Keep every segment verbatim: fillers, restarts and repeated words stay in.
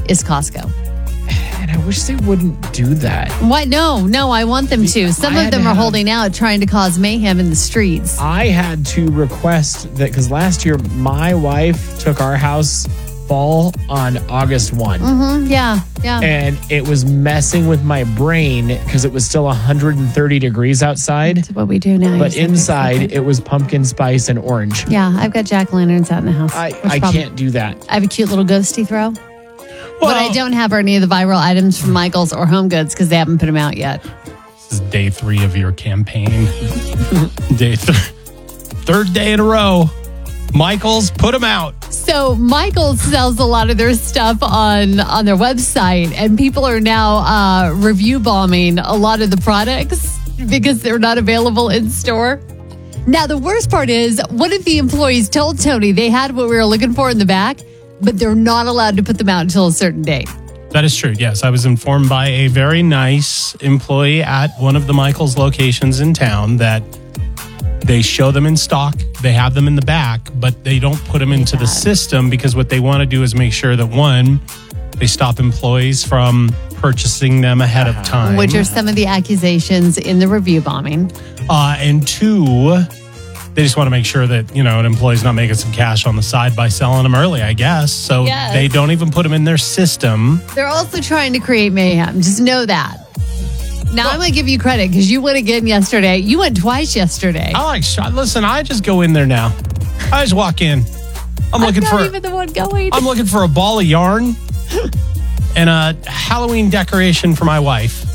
is Costco. And I wish they wouldn't do that. Why? No, no, I want them to. Some I of them had are to holding out, trying to cause mayhem in the streets. I had to request that because last year my wife took our house fall on August first. Mm-hmm, yeah, yeah. And it was messing with my brain because it was still one hundred thirty degrees outside. That's what we do now. But inside, it was pumpkin spice and orange. Yeah, I've got jack-o'-lanterns out in the house. I, I can't do that. I have a cute little ghosty throw. Well, But I don't have any of the viral items from Michael's or Home Goods because they haven't put them out yet. This is day three of your campaign. day th- Third day in a row. Michael's, put them out. So Michael's sells a lot of their stuff on, on their website, and people are now uh, review bombing a lot of the products because they're not available in store. Now, the worst part is, one of the employees told Tony they had what we were looking for in the back, but they're not allowed to put them out until a certain date. That is true. Yes, I was informed by a very nice employee at one of the Michael's locations in town that they show them in stock, they have them in the back, but they don't put them into the system because what they want to do is make sure that, one, they stop employees from purchasing them ahead of time. Which are some of the accusations in the review bombing. Uh, and two, they just want to make sure that, you know, an employee's not making some cash on the side by selling them early, I guess. So Yes. they don't even put them in their system. They're also trying to create mayhem. Just know that. Now, I'm going to give you credit because you went again yesterday. You went twice yesterday. I like shot. Listen, I just go in there now. I just walk in. I'm looking I'm for. not even the one going. I'm looking for a ball of yarn and a Halloween decoration for my wife.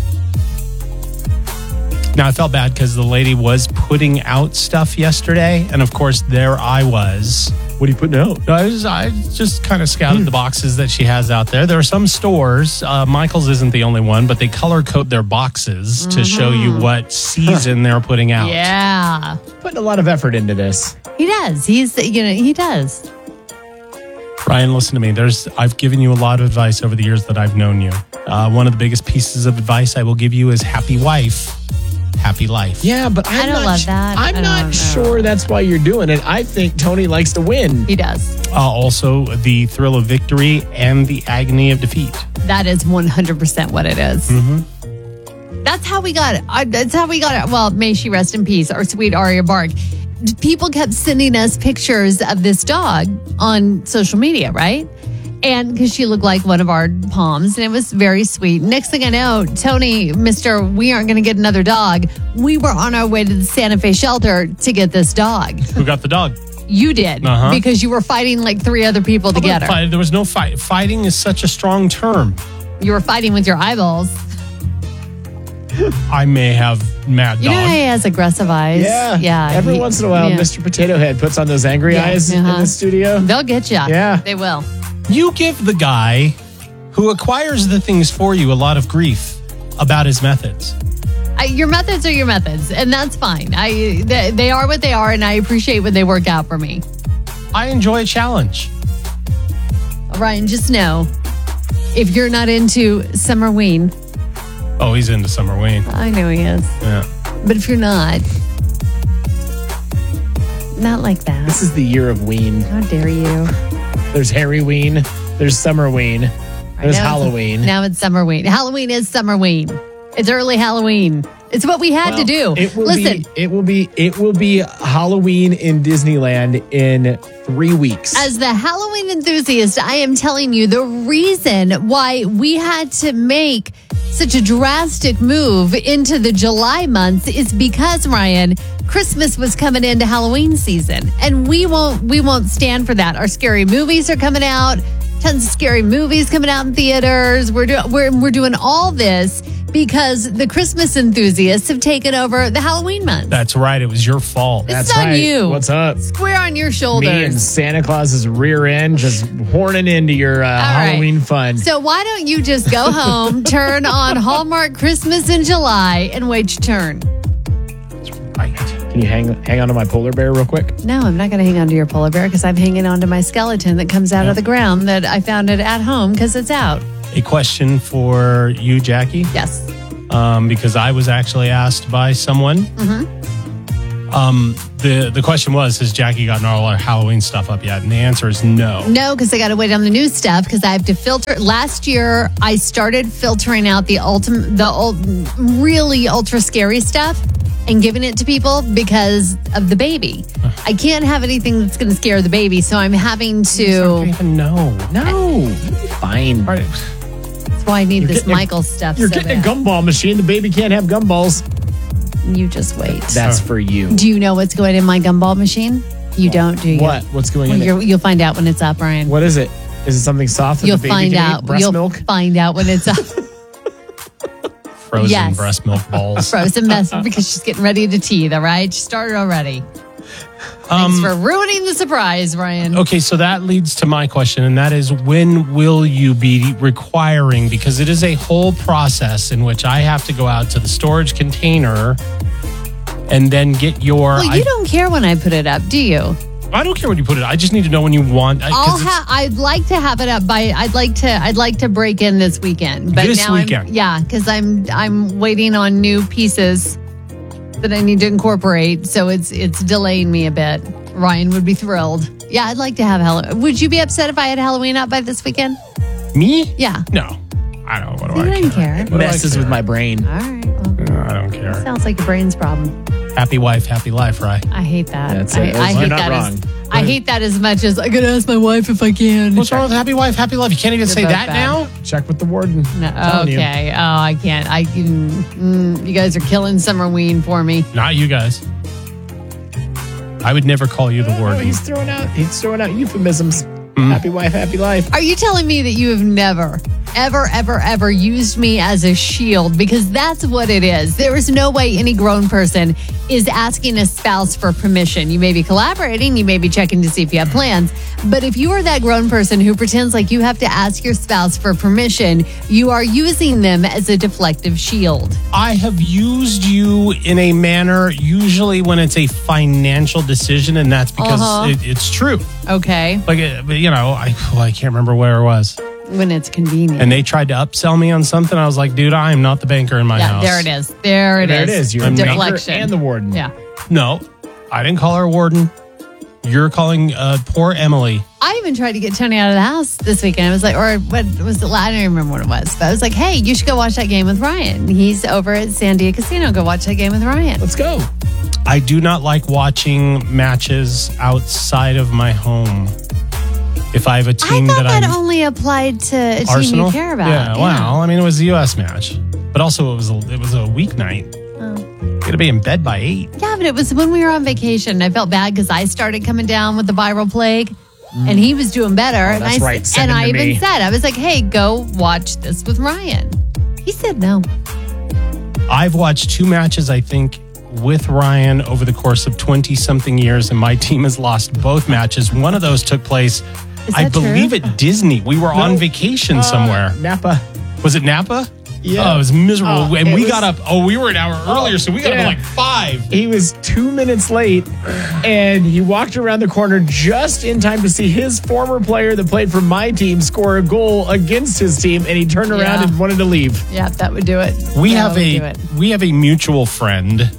Now, I felt bad because the lady was putting out stuff yesterday, and of course, there I was. What are you putting out? I, was, I just kind of scouted the boxes that she has out there. There are some stores, uh, Michael's isn't the only one, but they color code their boxes to show you what season they're putting out. Yeah. Putting a lot of effort into this. He does. He's, you know, he does. Ryan, listen to me. There's, I've given you a lot of advice over the years that I've known you. Uh, one of the biggest pieces of advice I will give you is happy wife, happy life. Yeah, but I'm I don't not, love that. I'm I not don't sure that's why you're doing it. I think Tony likes to win. He does. Uh, also, the thrill of victory and the agony of defeat. That is one hundred percent what it is. Mm-hmm. That's how we got it. Uh, That's how we got it. Well, may she rest in peace, our sweet Aria Bark. People kept sending us pictures of this dog on social media, right? And because she looked like one of our Poms, and it was very sweet. Next thing I know, Tony, Mister We aren't going to get another dog. We were on our way to the Santa Fe shelter to get this dog. Who got the dog? You did, Uh-huh. because you were fighting like three other people to get her. Fight- There was no fight. Fighting is such a strong term. You were fighting with your eyeballs. I may have mad You know dog. how he has aggressive eyes? Yeah. Yeah. Every he- once in a while, yeah. Mister Potato Head puts on those angry Yeah, eyes uh-huh. in the studio. They'll get you. Yeah. They will. You give the guy who acquires the things for you a lot of grief about his methods. I, your methods are your methods, and that's fine. I they, they are what they are, and I appreciate when they work out for me. I enjoy a challenge. Ryan, just know, if you're not into Summerween, Oh, he's into Summerween. I know he is, Yeah. but if you're not, not like that. This is the year of Ween. How dare you? There's Harry Ween. There's Summer Ween. There's Now it's- Halloween. Now it's Summerween. Halloween is Summerween. It's early Halloween. It's what we had Well, to do. It will Listen, be, it will be it will be Halloween in Disneyland in three weeks. as the Halloween enthusiast, I am telling you the reason why we had to make such a drastic move into the July months is because, Ryan, Christmas was coming into Halloween season, and we won't we won't stand for that. Our scary movies are coming out. Tons of scary movies coming out in theaters. We're doing we're we're doing all this because the Christmas enthusiasts have taken over the Halloween month. That's right. It was your fault. It's That's on right. you. What's up? Square on your Me and shoulders. Santa Claus's rear end just horning into your uh, right. Halloween fun. So why don't you just go home, turn on Hallmark Christmas in July, and wait your turn? Right. Can you hang hang on to my polar bear real quick? No, I'm not going to hang on to your polar bear because I'm hanging on to my skeleton that comes out of the ground that I found it at home because it's out. A question for you, Jackie, Yes. um, because I was actually asked by someone. Um, the the question was, has Jackie gotten all her Halloween stuff up yet? And the answer is no. No, because I got to wait on the new stuff because I have to filter. Last year, I started filtering out the ultimate, the ul- really ultra scary stuff and giving it to people because of the baby. I can't have anything that's going to scare the baby, so I'm having I don't to. even know. No, you'll be fine. Right. That's why I need You're this getting a- Michael stuff. You're so getting a bad. gumball machine. The baby can't have gumballs. You just wait. That's for you. Do you know what's going in my gumball machine? You don't, do you? What? What's going Well, in you're, it? you'll find out when it's up, Ryan. What is it? Is it something soft that You'll the baby find can out. eat? Breast You'll milk? find out when it's up. Frozen Yes. breast milk balls. Frozen mess because she's getting ready to teeth. All right, she started already. Um, Thanks for ruining the surprise, Ryan. Okay, so that leads to my question, and that is, when will you be requiring, because it is a whole process in which I have to go out to the storage container and then get your... Well, you I, don't care when I put it up, do you? I don't care when you put it. I just need to know when you want. I- 'cause I'll it's- ha- I'd like to have it up by. I'd like to. I'd like to break in this weekend. But This now weekend? I'm, yeah, because I'm I'm waiting on new pieces that I need to incorporate. So it's it's delaying me a bit. Ryan would be thrilled. Yeah, I'd like to have Halloween. Would you be upset if I had Halloween up by this weekend? Me? Yeah. No. I don't. What do You I don't care? care. What do I Messes care? with my brain. All right. Well, No, I don't care. sounds like a brains problem. Happy wife, happy life, right? I hate that. That's I, it. I You're hate not that. wrong. As, I hate that as much as I could ask my wife if I can. What's wrong with happy wife, happy life? You can't even You're say both that bad. now? Check with the warden. No, I'm telling you. okay. Oh, I can't. I can. Mm, you guys are killing Summerween for me. Not you guys. I would never call you the Oh, warden. he's throwing out. He's throwing out euphemisms. Happy wife, happy life. Are you telling me that you have never, ever, ever, ever used me as a shield? Because that's what it is. There is no way any grown person is asking a spouse for permission. You may be collaborating, you may be checking to see if you have plans. But if you are that grown person who pretends like you have to ask your spouse for permission, you are using them as a deflective shield. I have used you in a manner, usually when it's a financial decision, and that's because Uh-huh. it, it's true. Okay. Like, uh, but, you know, I, well, I can't remember where it was. When it's convenient. And they tried to upsell me on something. I was like, dude, I am not the banker in my yeah, house. there it is. There it There is. it is. You're I'm the banker deflection. and the warden. Yeah. No, I didn't call her a warden. You're calling uh, poor Emily. I even tried to get Tony out of the house this weekend. I was like, or what was it? I don't even remember what it was. But I was like, hey, you should go watch that game with Ryan. He's over at Sandia Casino. Go watch that game with Ryan. Let's go. I do not like watching matches outside of my home. If I have a I team thought that, that I only applied to a team Arsenal you care about. Yeah, well, I mean, it was a U S match, but also it was a, it was a weeknight. Oh. You gotta be in bed by eight. Yeah, but it was when we were on vacation. I felt bad because I started coming down with the viral plague. And he was doing better. and that's I, right. and Send him I to even me. said, I was like, hey, go watch this with Ryan. He said no. I've watched two matches, I think, with Ryan over the course of twenty something years, and my team has lost both matches. One of those took place, Is I that true? believe, at Disney. We were on vacation Uh, somewhere. Napa. Was it Napa? Yeah. Oh, it was miserable. Oh, and it we was- got up. Oh, we were an hour earlier, so we got yeah. up at like five. He was two minutes late, and he walked around the corner just in time to see his former player that played for my team score a goal against his team, and he turned around Yeah. and wanted to leave. Yeah, that would do it. We That have would a do it. we have a mutual friend,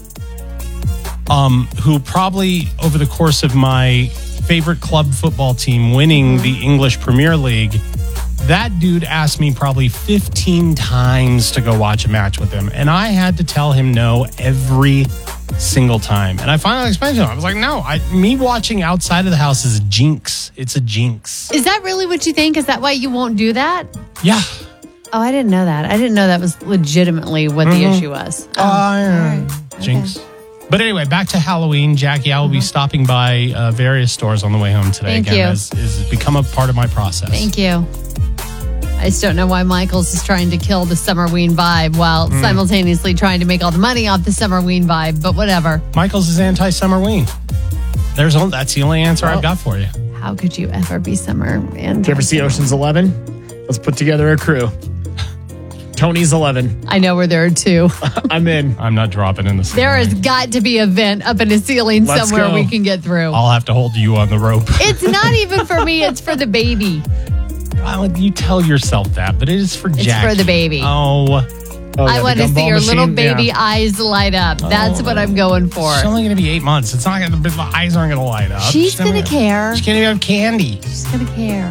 um, who probably over the course of my favorite club football team winning the English Premier League, that dude asked me probably fifteen times to go watch a match with him, and I had to tell him no every single time. And I finally explained to him, I was like, no, I, me watching outside of the house is a jinx. It's a jinx. Is that really what you think? Is that why you won't do that? Yeah. Oh, I didn't know that. I didn't know that was legitimately what the issue was. Oh, Uh, all right. Okay. Jinx. But anyway, back to Halloween. Jackie, I will be stopping by uh, various stores on the way home today. Thank Again, you. As, as become a part of my process. Thank you. I just don't know why Michaels is trying to kill the Summerween vibe while Mm. simultaneously trying to make all the money off the Summerween vibe, but whatever. Michael's is anti-Summerween. There's only, that's the only answer Well- I've got for you. How could you ever be summer? And Did you ever see Ocean's Eleven? Let's put together a crew. Tony's Eleven. I know where there are two. I'm in. I'm not dropping in the same There has way. got to be a vent up in a ceiling Let's somewhere go. we can get through. I'll have to hold you on the rope. It's not even for me, it's for the baby. Well, you tell yourself that, but it is for It's Jackie. for the baby. Oh, Oh, yeah, I the want to see gumball your little machine, baby yeah. eyes light up. That's what I'm going for. It's only going to be eight months. It's not going to, the eyes aren't going to light up. She's not going to care. She can't even have candy. She's going to care.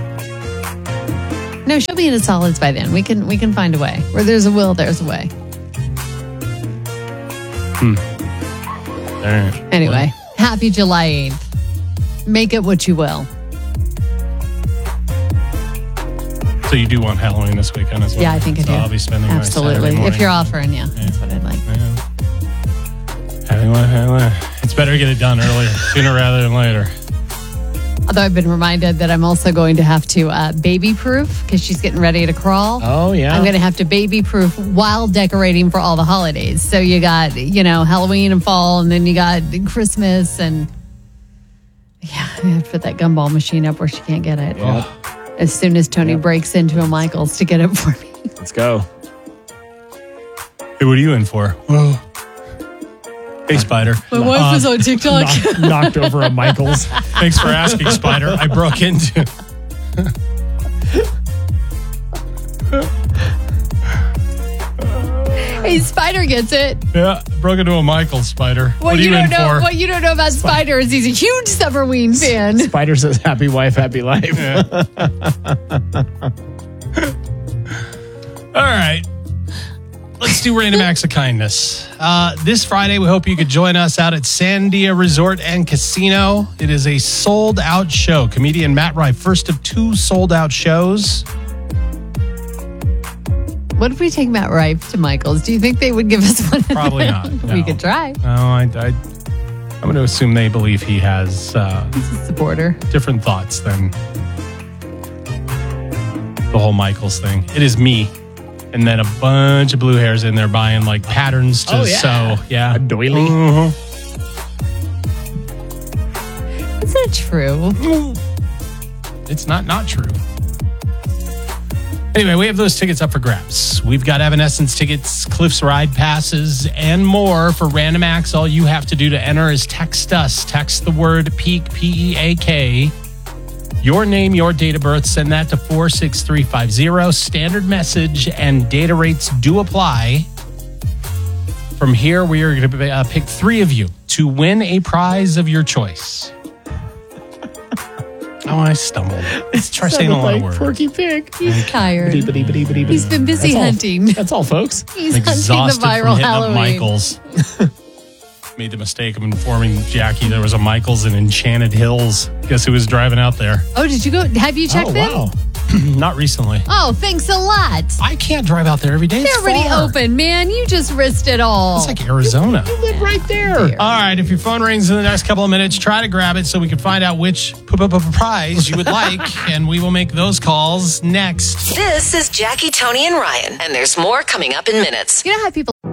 No, she'll be in the solids by then. We can we can find a way. Where there's a will, there's a way. Hmm. All right. Anyway, happy July eighth. Make it what you will. So you do want Halloween this weekend as well? Yeah, I think I so do. I'll be spending Absolutely. my Saturday morning. If you're offering, yeah, that's what I'd like. Yeah. Halloween, Halloween. It's better to get it done earlier, sooner rather than later. Although I've been reminded that I'm also going to have to uh, baby-proof because she's getting ready to crawl. Oh, yeah. I'm going to have to baby-proof while decorating for all the holidays. So you got, you know, Halloween and fall, and then you got Christmas, and yeah, I have to put that gumball machine up where she can't get it. Yep. As soon as Tony Yep. breaks into a Michael's to get it for me. Let's go. Hey, what are you in for? Well, hey, Spider. My wife Uh, is on TikTok. Knocked, knocked over a Michael's. Thanks for asking, Spider. I broke into. Hey, Spider gets it. Yeah, broke into a Michael, Spider. What, What, are you, you, don't in know, for? what you don't know about Spider is he's a huge Summerween fan. Spider says, happy wife, happy life. Yeah. All right. Let's do random acts of kindness. Uh, this Friday, we hope you could join us out at Sandia Resort and Casino. It is a sold-out show. Comedian Matt Rife, first of two sold-out shows. What if we take Matt Rife to Michael's? Do you think they would give us one? Probably not. We no. could try. No, I, I, I'm going to assume they believe he has uh, He's a supporter. different thoughts than the whole Michaels thing. It is me. And then a bunch of blue hairs in there buying like patterns to Oh, yeah. sew. Yeah. A doily. Mhm. Is that true? It's not not true. Anyway, we have those tickets up for grabs. We've got Evanescence tickets, Cliff's Ride passes, and more for Random Acts. All you have to do to enter is text us. Text the word PEAK, P E A K. Your name, your date of birth. Send that to four six three five zero. Standard message and data rates do apply. From here, we are going to uh, pick three of you to win a prize of your choice. Oh, I stumbled. Let's try saying a lot like of words. Porky Pig. He's tired. He's He's been busy That's all. hunting. That's all, folks. He's Exhausted hunting the from viral hitting up Halloween. Michaels. Made the mistake of informing Jackie there was a Michaels in Enchanted Hills. Guess who was driving out there? Oh, did you go? Have you checked Oh, them? wow. Not recently. Oh, thanks a lot. I can't drive out there every day. They're It's already far. open, man. You just risked it all. It's like Arizona. You live right there. There. All right, if your phone rings in the next couple of minutes, try to grab it so we can find out which p- p- p- prize you would like, and we will make those calls next. This is Jackie, Tony, and Ryan, and there's more coming up in minutes. You know how people